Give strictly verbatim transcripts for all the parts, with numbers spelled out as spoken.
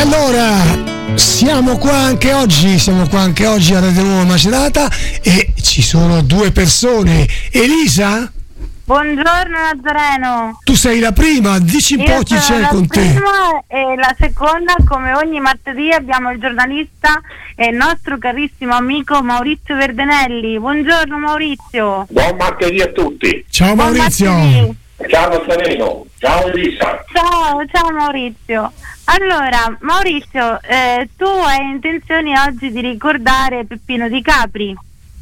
Allora, siamo qua anche oggi, siamo qua anche oggi a Radio Nuova Macerata e ci sono due persone. Elisa? Buongiorno Nazareno. Tu sei la prima, dici un Io po' chi sono c'è la con te. prima e la seconda, come ogni martedì abbiamo il giornalista e il nostro carissimo amico Maurizio Verdenelli. Buongiorno Maurizio. Buon martedì a tutti. Ciao Buon Maurizio. martedì. Ciao Nazareno. Ciao Elisa. Ciao, ciao Maurizio. Allora, Maurizio, eh, tu hai intenzione oggi di ricordare Peppino Di Capri?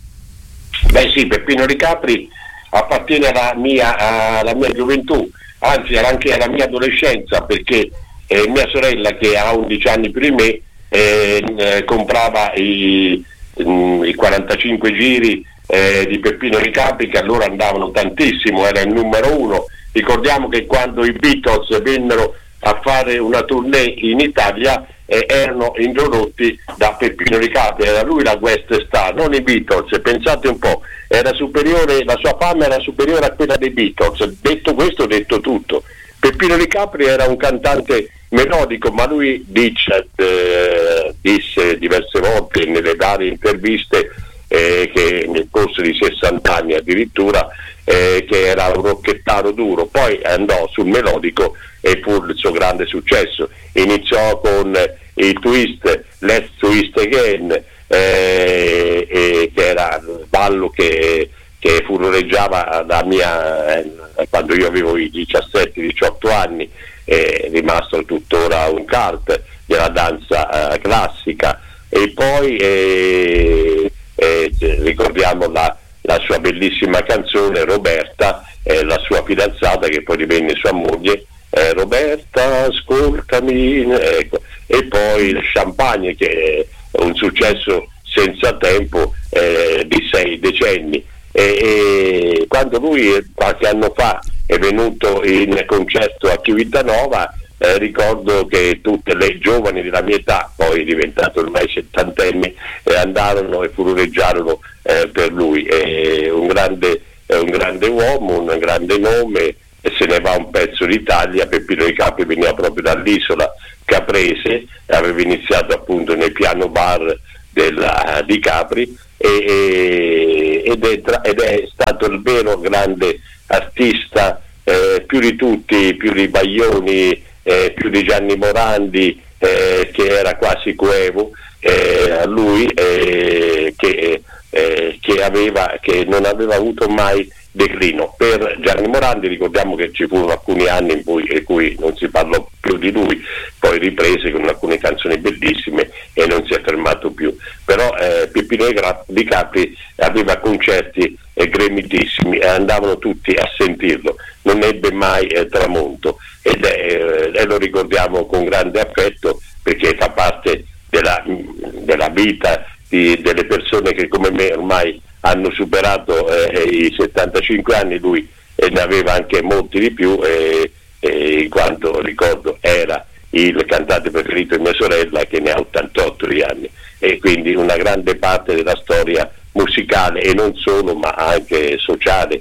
Beh sì, Peppino Di Capri appartiene alla mia, alla mia gioventù, anzi anche alla mia adolescenza, perché eh, mia sorella, che ha undici anni più di me, eh, eh, comprava i, mh, i quarantacinque giri eh, di Peppino Di Capri, che allora andavano tantissimo, era il numero uno. Ricordiamo che quando i Beatles vennero a fare una tournée in Italia eh, erano introdotti da Peppino Di Capri, era lui la guest star, non i Beatles. Pensate un po', era superiore, la sua fama era superiore a quella dei Beatles. Detto questo, detto tutto. Peppino Di Capri era un cantante melodico, ma lui dice, eh, disse diverse volte nelle varie interviste eh, che nel corso di sessanta anni addirittura eh, che era un rocchettaro duro, poi andò sul melodico e fu il suo grande successo. Iniziò con eh, il twist, Let's Twist Again, eh, eh, che era il ballo che, che furoreggiava da mia, eh, quando io avevo i diciassette diciotto anni, è rimasto tuttora un cult della danza eh, classica. E poi eh, eh, ricordiamo la, la sua bellissima canzone Roberta, eh, la sua fidanzata che poi divenne sua moglie, eh, Roberta ascoltami, ecco. E poi il Champagne, che è un successo senza tempo eh, di sei decenni. E, e quando lui qualche anno fa è venuto in concerto a Civitanova, eh, ricordo che tutte le giovani della mia età, poi diventato ormai settantenni, eh, andarono e furoreggiarono eh, per lui. È un grande, è un grande uomo, un grande nome, e se ne va un pezzo d'Italia. Peppino Di Capri veniva proprio dall'isola caprese, aveva iniziato appunto nei piano bar della Di Capri e, e, ed, è tra, ed è stato il vero grande artista, eh, più di tutti, più di Baglioni, eh, più di Gianni Morandi, eh, che era quasi coevo eh, a lui, eh, che, eh, che, aveva, che non aveva avuto mai declino. Per Gianni Morandi ricordiamo che ci furono alcuni anni in cui, in cui non si parlò più di lui, poi riprese con alcune canzoni bellissime e non si è fermato più. Però eh, Peppino Di Capri aveva concerti eh, gremitissimi e andavano tutti a sentirlo, non ebbe mai eh, tramonto, ed è, eh, e lo ricordiamo con grande affetto, perché fa parte della, della vita di, delle persone che come me ormai hanno superato eh, i settantacinque anni. Lui eh, ne aveva anche molti di più, eh, eh, in quanto ricordo era il cantante preferito di mia sorella, che ne ha ottantotto di anni, e quindi una grande parte della storia musicale e non solo, ma anche sociale,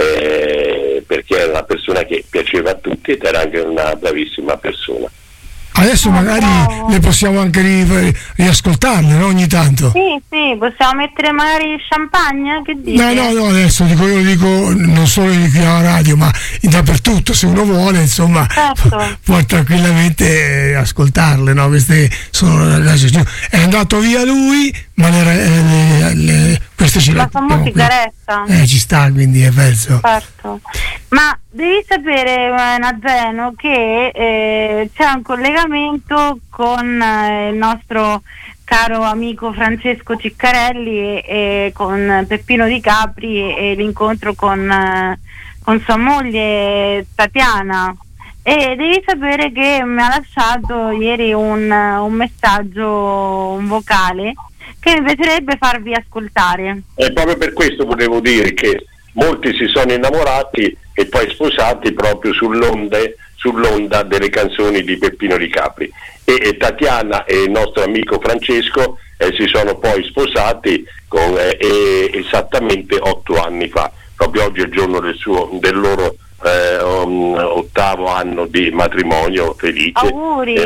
eh, perché era una persona che piaceva a tutti ed era anche una bravissima persona. Adesso magari le possiamo anche ri- riascoltarle, no? Ogni tanto. Sì, sì, possiamo mettere magari Champagne, che dici? No, no, no, adesso dico, io lo dico non solo qui alla radio, ma dappertutto, se uno vuole, insomma, Certo. può tranquillamente ascoltarle, no? Queste sono è andato via lui, ma le, le, le, queste ce le La famosa sigaretta. Eh, ci sta, quindi è verso. Certo. Ma devi sapere, eh, Nazareno, che eh, c'è un collegamento con eh, il nostro caro amico Francesco Ciccarelli e, e con Peppino Di Capri e, e l'incontro con, eh, con sua moglie Tatiana. E devi sapere che mi ha lasciato ieri un, un messaggio, un vocale, che mi piacerebbe farvi ascoltare. E proprio per questo volevo dire che molti si sono innamorati e poi sposati proprio sull'onda, sull'onda delle canzoni di Peppino Di Capri. E, e Tatiana e il nostro amico Francesco eh, si sono poi sposati con, eh, eh, esattamente otto anni fa. Proprio oggi è il giorno del, suo, del loro eh, um, ottavo anno di matrimonio felice. Auguri! Eh,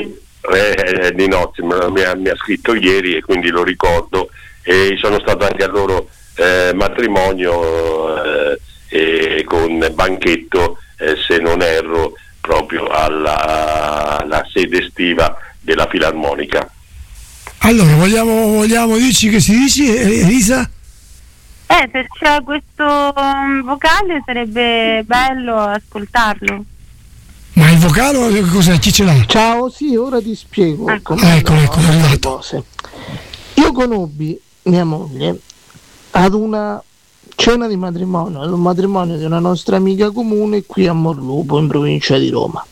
eh, di nozze, mi ha, mi ha scritto ieri e quindi lo ricordo, e sono stato anche al loro eh, matrimonio eh, e con banchetto, eh, se non erro, proprio alla, alla sede estiva della Filarmonica. Allora, vogliamo, vogliamo dirci che si dice, Elisa? Eh, se c'è questo um, vocale sarebbe bello ascoltarlo. Ma il vocale cos'è? Chi ce l'ha? Ciao, sì, ora ti spiego. Ecco. come Ecco, andavano ecco, è le arrivato. cose. Io conobbi mia moglie ad una cena di matrimonio, ad un matrimonio di una nostra amica comune qui a Morlupo, in provincia di Roma.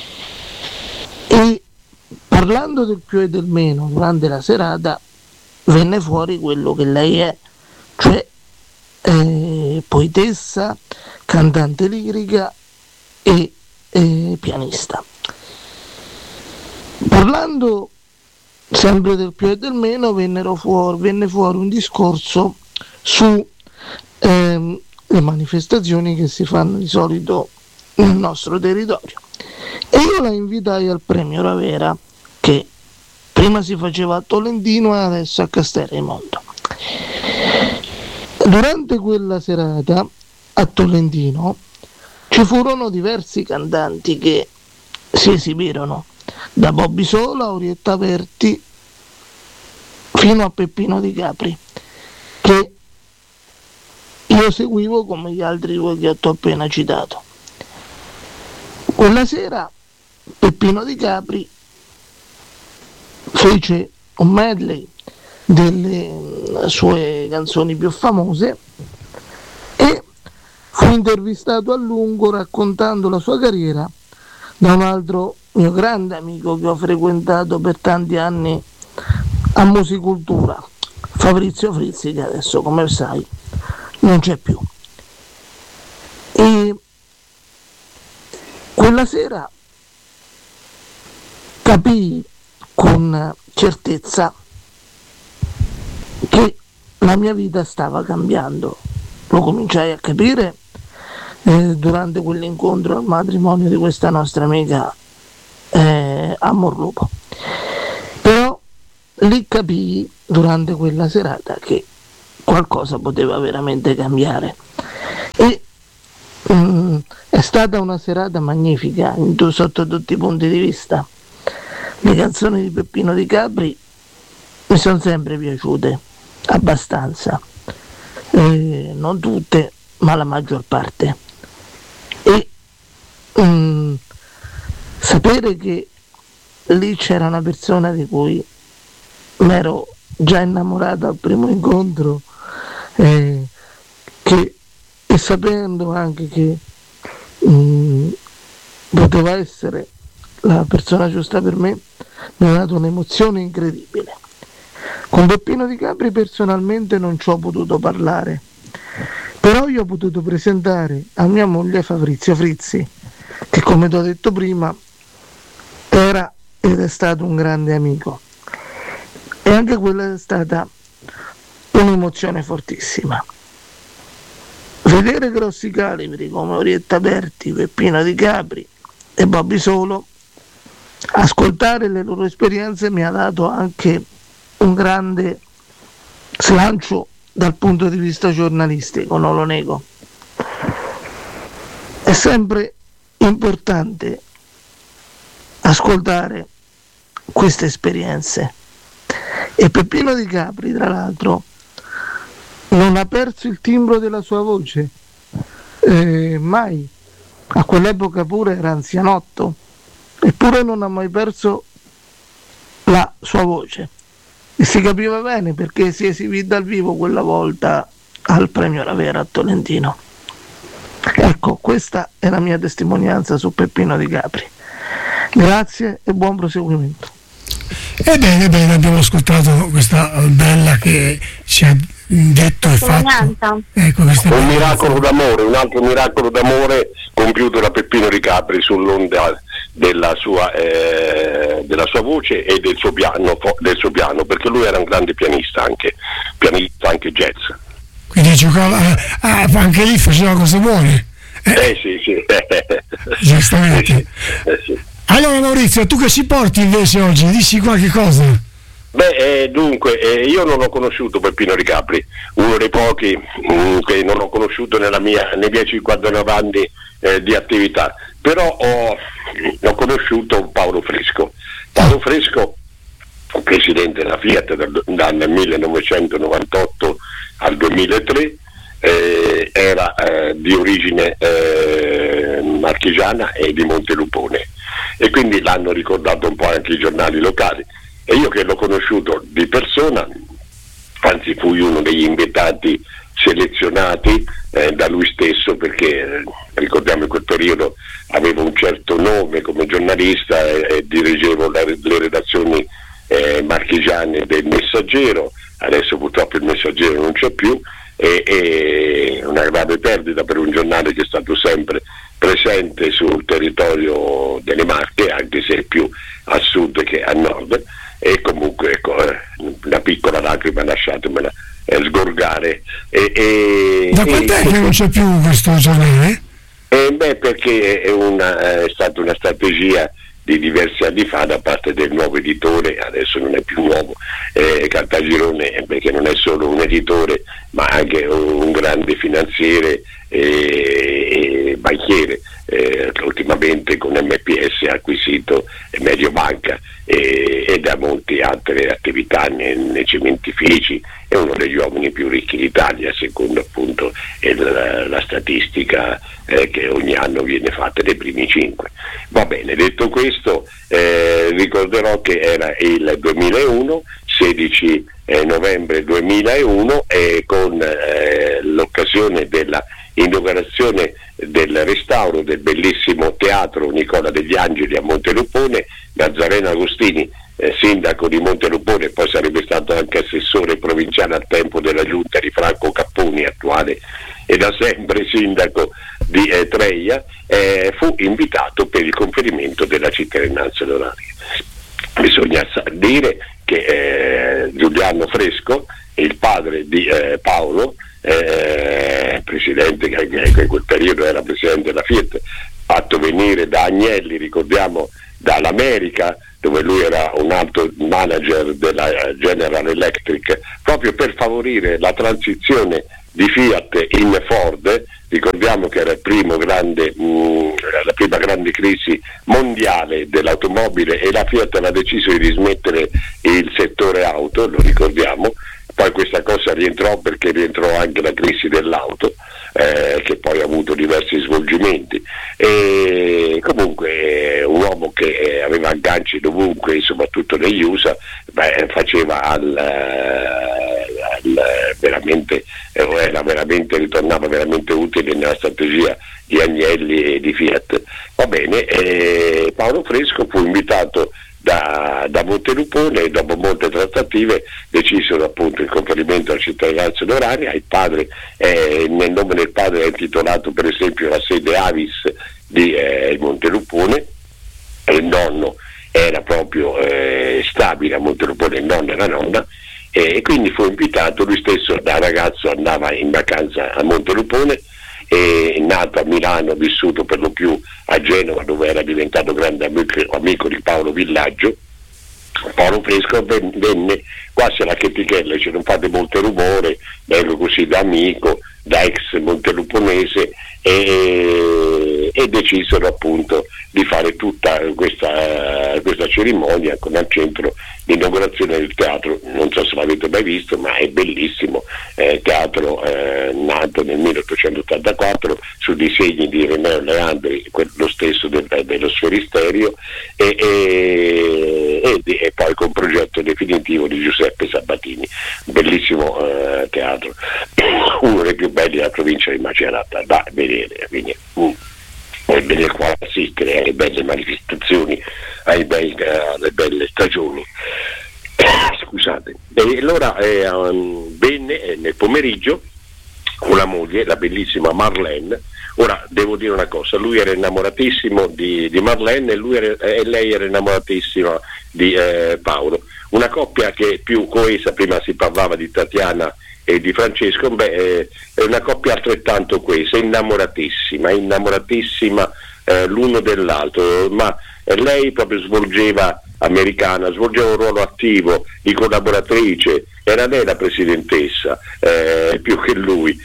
E parlando del più e del meno durante la serata venne fuori quello che lei è, cioè eh, poetessa, cantante lirica e eh, pianista. Parlando sempre del più e del meno vennero fuori, venne fuori un discorso su ehm, le manifestazioni che si fanno di solito nel nostro territorio, e io la invitai al premio Ravera, che prima si faceva a Tolentino e adesso a Castelraimondo. Durante quella serata a Tolentino ci furono diversi cantanti che si esibirono, da Bobby Solo a Orietta Berti fino a Peppino Di Capri, che io seguivo come gli altri due che ti ho appena citato. Quella sera Peppino Di Capri fece un medley delle sue canzoni più famose e fu intervistato a lungo raccontando la sua carriera da un altro mio grande amico che ho frequentato per tanti anni a Musicultura, Fabrizio Frizzi, che adesso, come sai, non c'è più. E quella sera capii con certezza che la mia vita stava cambiando. Lo cominciai a capire eh, durante quell'incontro al matrimonio di questa nostra amica eh, a Morlupo. Però lì capii durante quella serata che qualcosa poteva veramente cambiare, e mm, è stata una serata magnifica in tu, sotto tutti i punti di vista. Le canzoni di Peppino Di Capri mi sono sempre piaciute abbastanza, eh, non tutte ma la maggior parte, e mm, sapere che lì c'era una persona di cui mi ero già innamorato al primo incontro, eh, che, e sapendo anche che mh, poteva essere la persona giusta per me, mi ha dato un'emozione incredibile. Con Peppino Di Capri personalmente non ci ho potuto parlare, però io ho potuto presentare a mia moglie Fabrizio Frizzi, che come ti ho detto prima era ed è stato un grande amico, e anche quella è stata un'emozione fortissima. Vedere grossi calibri come Orietta Berti, Peppino Di Capri e Bobby Solo, ascoltare le loro esperienze mi ha dato anche un grande slancio dal punto di vista giornalistico, non lo nego. È sempre importante ascoltare queste esperienze, e Peppino Di Capri, tra l'altro, non ha perso il timbro della sua voce, eh, mai. A quell'epoca pure era anzianotto, eppure non ha mai perso la sua voce, e si capiva bene perché si esibì dal vivo quella volta al premio Ravera a Tolentino. Ecco, questa è la mia testimonianza su Peppino Di Capri. Grazie e buon proseguimento. Ebbene, bene, abbiamo ascoltato questa bella che ci ha detto e fatto. Ecco, un miracolo d'amore, un altro miracolo d'amore compiuto da Peppino Di Capri sull'onda della sua, eh, della sua voce e del suo piano, del suo piano, perché lui era un grande pianista, anche pianista anche jazz. Quindi giocava, ah, anche lì faceva cose buone. Eh, eh sì, sì. Giustamente. Eh, sì. Allora Maurizio, tu che ci porti invece oggi? Dici qualche cosa? Beh, eh, dunque, eh, io non ho conosciuto Peppino Ricapri, uno dei pochi mh, che non ho conosciuto nella mia, nei miei cinquantanove anni eh, di attività, però ho, ho conosciuto Paolo Fresco. Paolo Fresco, presidente della Fiat dal, dal millenovecentonovantotto al duemilatré, eh, era eh, di origine eh, marchigiana e di Montelupone, e quindi l'hanno ricordato un po' anche i giornali locali, e io che l'ho conosciuto di persona, anzi fui uno degli invitati selezionati eh, da lui stesso, perché eh, ricordiamo in quel periodo avevo un certo nome come giornalista e, e dirigevo la, le redazioni eh, marchigiane del Messaggero. Adesso purtroppo il Messaggero non c'è più, e, e una grave perdita per un giornale che è stato sempre presente sul territorio delle Marche, anche se è più a sud che a nord, e comunque ecco, eh, una piccola lacrima lasciatemela eh, sgorgare. E, e, da quant'è e, che non c'è più questo giornale? Eh, beh, perché è, una, è stata una strategia di diversi anni fa da parte del nuovo editore, adesso non è più nuovo, eh, Caltagirone, perché non è solo un editore ma anche un, un grande finanziere e, e banchiere, eh, ultimamente con M P S ha acquisito Mediobanca e, e da molte altre attività nei, nei cementifici. È uno degli uomini più ricchi d'Italia, secondo appunto il, la statistica eh, che ogni anno viene fatta dei primi cinque. Va bene, detto questo, eh, ricorderò che era il duemilauno, sedici eh, novembre duemilauno, e con eh, l'occasione della inaugurazione del restauro del bellissimo teatro Nicola degli Angeli a Montelupone, Nazareno Agostini, eh, sindaco di Montelupone, poi sarebbe stato anche assessore provinciale al tempo della giunta di Franco Capponi, attuale e da sempre sindaco di eh, Treia, eh, fu invitato per il conferimento della cittadinanza onoraria. Bisogna dire che eh, Giuliano Fresco, il padre di eh, Paolo, eh, presidente che in quel periodo era presidente della Fiat, fatto venire da Agnelli, ricordiamo, dall'America, dove lui era un alto manager della General Electric, proprio per favorire la transizione di Fiat in Ford. Ricordiamo che era il primo grande, mh, la prima grande crisi mondiale dell'automobile, e la Fiat aveva deciso di dismettere il settore auto, lo ricordiamo. Poi questa cosa rientrò perché rientrò anche la crisi dell'auto, eh, che poi ha avuto diversi svolgimenti, e comunque un uomo che aveva agganci dovunque, soprattutto negli U S A, beh, faceva al, al veramente, era veramente, ritornava veramente utile nella strategia di Agnelli e di Fiat. Va bene, eh, Paolo Fresco fu invitato da, da Montelupone, e dopo molte trattative decisero appunto il conferimento della cittadinanza onoraria. Il padre, eh, nel nome del padre è intitolato per esempio la sede Avis di eh, Montelupone, e il nonno era proprio eh, stabile a Montelupone, il nonno e la nonna, e quindi fu invitato. Lui stesso da ragazzo andava in vacanza a Montelupone, e nato a Milano, vissuto per lo più a Genova, dove era diventato grande amico, amico di Paolo Villaggio. Paolo Fresco venne quasi alla chetichella, dice: non fate molto rumore, vengo così da amico, da ex monteluponese, e, e decisero appunto di fare tutta questa, questa cerimonia con al centro l'inaugurazione del teatro. Non so se l'avete mai visto, ma è bellissimo, eh, teatro eh, nato nel milleottocentottantaquattro su disegni di René Leandri, lo stesso del, dello Sferisterio, e, e, e, e poi con progetto definitivo di Giuseppe Sabatini. Bellissimo eh, teatro, uno dei più belli della provincia di Macerata da vedere, quindi uh, è bene qua assistere alle belle manifestazioni, ai bei, alle belle stagioni. Scusate. E allora eh, um, venne eh, nel pomeriggio con la moglie, la bellissima Marlene. Ora devo dire una cosa: lui era innamoratissimo di, di Marlene, e, lui era, e lei era innamoratissima di eh, Paolo. Una coppia che è più coesa. Prima si parlava di Tatiana e di Francesco, beh, è una coppia altrettanto coesa, innamoratissima, innamoratissima eh, l'uno dell'altro, ma eh, lei proprio svolgeva, americana, svolgeva un ruolo attivo di collaboratrice, era lei la presidentessa eh, più che lui,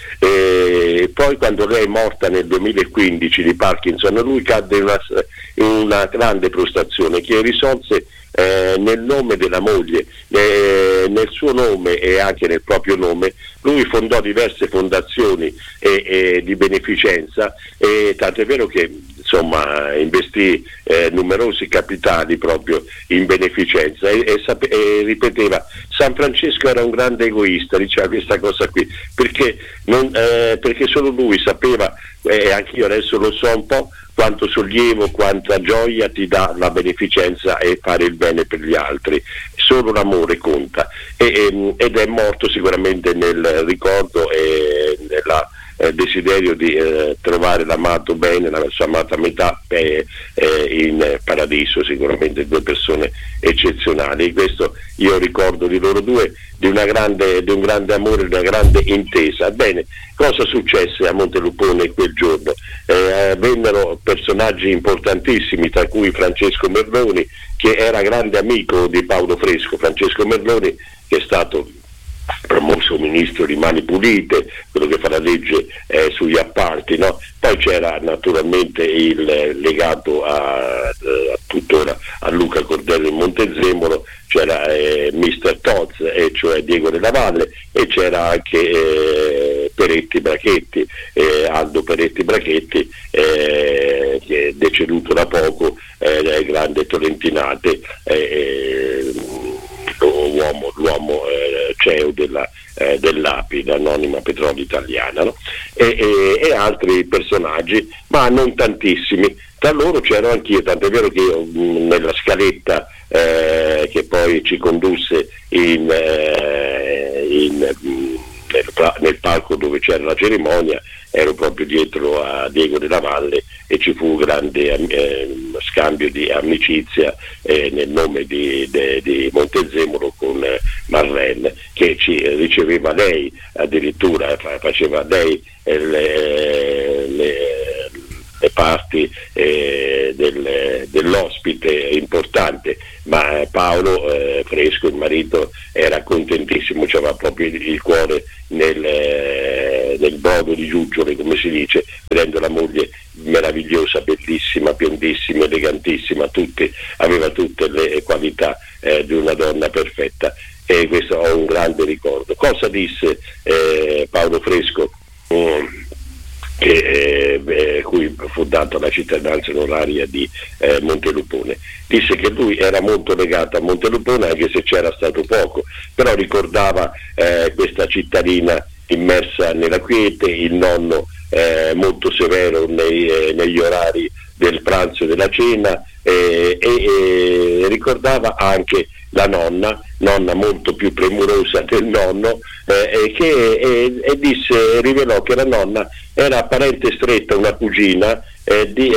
e poi quando lei è morta nel duemilaquindici di Parkinson, lui cadde in una, in una grande frustrazione che risolse eh, nel nome della moglie, eh, nel suo nome e anche nel proprio nome. Lui fondò diverse fondazioni e, e di beneficenza, e tanto è vero che insomma investì eh, numerosi capitali proprio in beneficenza, e, e, sape- e ripeteva: San Francesco era un grande egoista, diceva questa cosa qui, perché, non, eh, perché solo lui sapeva, e eh, anch'io adesso lo so un po', quanto sollievo, quanta gioia ti dà la beneficenza e fare il bene per gli altri. Solo l'amore conta, e, e, ed è morto sicuramente nel ricordo e nella eh, desiderio di eh, trovare l'amato bene, la sua amata metà eh, eh, in paradiso, sicuramente due persone eccezionali. E questo io ricordo di loro due, di, una grande, di un grande amore, di una grande intesa. Bene, cosa successe a Montelupone quel giorno? Eh, vennero personaggi importantissimi, tra cui Francesco Merloni, che era grande amico di Paolo Fresco. Francesco Merloni, che è stato promosso ministro di Mani Pulite, quello che fa la legge eh, sugli appalti, no? Poi c'era naturalmente il legato a, a tuttora a Luca Cordello in Montezemolo, c'era eh, mister Toz, e cioè Diego della Valle, e c'era anche eh, Peretti Brachetti, eh, Aldo Peretti Brachetti, eh, che è deceduto da poco, eh, grande Tolentinate, eh, L'uomo, l'uomo eh, C E O della, eh, dell'A P I, l'anonima Petrolio Italiana, no? e, e, e altri personaggi, ma non tantissimi. Tra loro c'ero anch'io, tanto è vero che io mh, nella scaletta eh, che poi ci condusse in, eh, in, mh, nel, nel palco dove c'era la cerimonia, ero proprio dietro a Diego della Valle, e ci fu un grande eh, scambio di amicizia eh, nel nome di, de, di Montezemolo con eh, Marrel, che ci riceveva lei, addirittura fa, faceva lei eh, le, le, le parti eh, del, dell'ospite importante, ma Paolo eh, Fresco, il marito, era contentissimo, aveva proprio il, il cuore nel, eh, nel brodo di giuggiole, come si dice, vedendo la moglie meravigliosa, bellissima, biondissima, elegantissima, tutte, aveva tutte le qualità eh, di una donna perfetta, e questo ho un grande ricordo. Cosa disse eh, Paolo Fresco, um, che, eh, cui fu data la cittadinanza onoraria di eh, Montelupone? Disse che lui era molto legato a Montelupone, anche se c'era stato poco, però ricordava eh, questa cittadina immersa nella quiete, il nonno eh, molto severo nei, eh, negli orari del pranzo e della cena, eh, e, e ricordava anche la nonna, nonna molto più premurosa del nonno, eh, e che e, e disse, rivelò che la nonna era parente stretta, una cugina eh, di,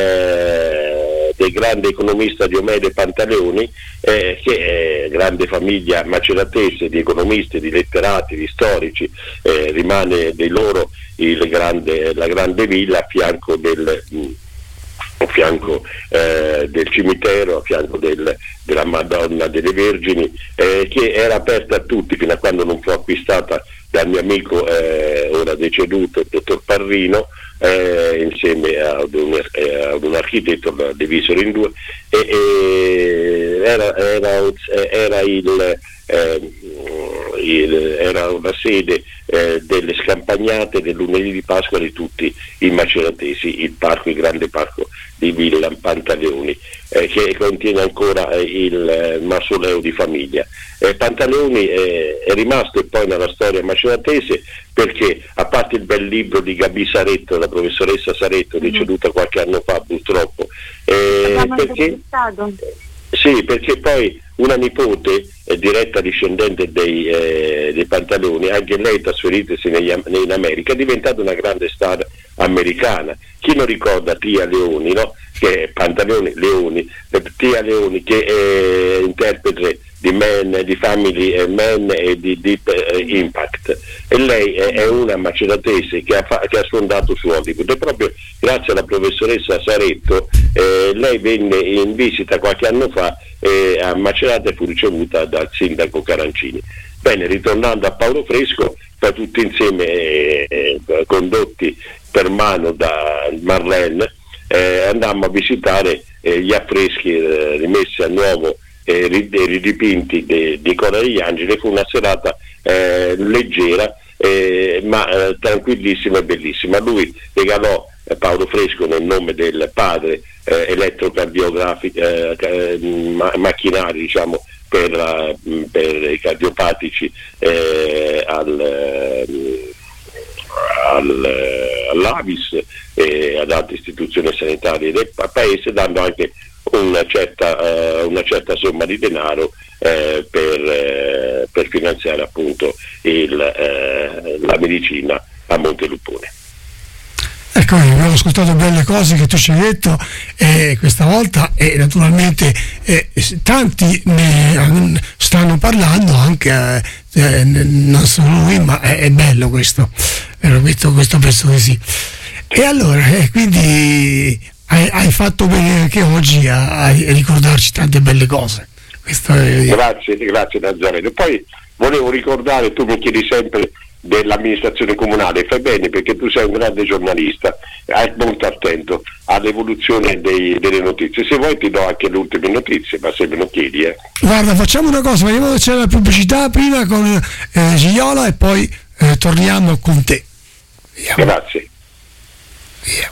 eh, del grande economista Diomede Pantaleoni, eh, che è grande famiglia maceratese di economisti, di letterati, di storici, eh, rimane di loro il grande, la grande villa a fianco del mh, a fianco eh, del cimitero, a fianco del, della Madonna delle Vergini, eh, che era aperta a tutti fino a quando non fu acquistata dal mio amico eh, ora deceduto, il dottor Parrino, eh, insieme ad un, eh, ad un architetto, la divisero in due, e, e era, era, era il eh, era una sede eh, delle scampagnate del lunedì di Pasqua di tutti i maceratesi, il parco, il grande parco di Villa Pantaleoni, eh, che contiene ancora eh, il eh, mausoleo di famiglia. Eh, Pantaleoni eh, è rimasto poi nella storia maceratese, perché, a parte il bel libro di Gabi Saretto, la professoressa Saretto, mm-hmm. deceduta qualche anno fa purtroppo, eh, perché, sì, perché poi una nipote, eh, diretta discendente dei, eh, dei Pantaleoni, anche lei trasferitasi negli, in America, è diventata una grande star americana. Chi non ricorda Tia Leoni, no? Che è Pantaleoni Leoni, Tia Leoni, che è interprete di Man, di Family Man e di Deep Impact, e lei è, è una maceratese che ha, fa, che ha sfondato su Hollywood, e proprio grazie alla professoressa Saretto eh, lei venne in visita qualche anno fa eh, a Macerata e fu ricevuta dal sindaco Carancini. Bene, ritornando a Paolo Fresco, poi tutti insieme eh, eh, condotti per mano da Marlene, eh, andammo a visitare eh, gli affreschi eh, rimessi a nuovo e eh, ridipinti di, di Cora degli Angeli. Fu una serata eh, leggera eh, ma eh, tranquillissima e bellissima. Lui regalò eh, Paolo Fresco, nel nome del padre, eh, elettrocardiografi eh, eh, ma- macchinari diciamo per, la, per i cardiopatici eh, al, eh, al, all'Avis e ad altre istituzioni sanitarie del paese, dando anche una certa, uh, una certa somma di denaro eh, per, eh, per finanziare appunto il, eh, la medicina a Monteluppone. Ecco, abbiamo ascoltato belle cose che tu ci hai detto eh, questa volta, e naturalmente eh, tanti ne stanno parlando, anche eh, non solo lui, ma è, è bello questo, questo, questo pezzo così. E allora, eh, quindi hai, hai fatto bene anche oggi a, a ricordarci tante belle cose. Questo è... Grazie, grazie Nazareno. Poi volevo ricordare, tu mi chiedi sempre dell'amministrazione comunale, fai bene perché tu sei un grande giornalista, hai molto attento all'evoluzione dei, delle notizie. Se vuoi ti do anche le ultime notizie, ma se me lo chiedi eh. Guarda, facciamo una cosa, vediamo se c'è la pubblicità prima con eh, Giola e poi eh, torniamo con te. Vediamo. Grazie. Via.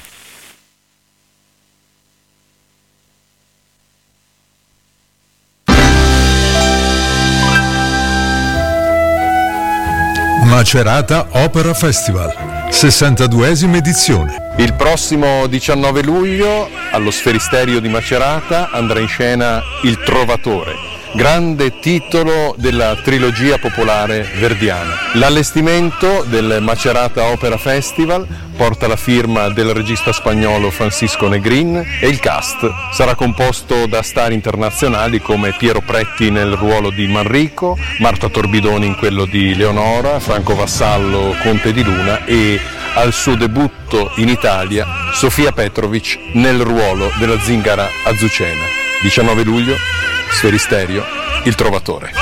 Macerata Opera Festival, sessantaduesima edizione. Il prossimo diciannove luglio allo Sferisterio di Macerata andrà in scena Il Trovatore, grande titolo della trilogia popolare verdiana. L'allestimento del Macerata Opera Festival porta la firma del regista spagnolo Francisco Negrin e il cast sarà composto da star internazionali come Piero Pretti nel ruolo di Manrico, Marta Torbidoni in quello di Leonora, Franco Vassallo Conte di Luna e al suo debutto in Italia Sofia Petrovic nel ruolo della zingara Azucena. diciannove luglio, Sferisterio, Il Trovatore.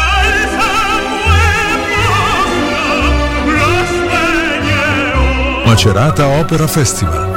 Macerata Opera Festival,